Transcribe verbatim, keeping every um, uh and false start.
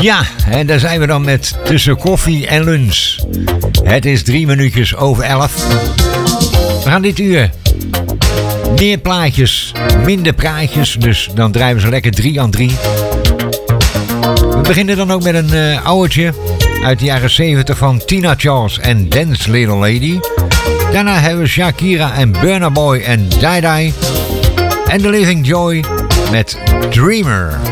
Ja, en daar zijn we dan met tussen koffie en lunch. Het is drie minuutjes over elf. We gaan dit uur meer plaatjes, minder praatjes. Dus dan draaien we zo lekker drie aan drie. We beginnen dan ook met een uh, oudertje uit de jaren zeventig van Tina Charles en Dance Little Lady. Daarna hebben we Shakira en Burna Boy en Die Die. En The Living Joy met Dreamer.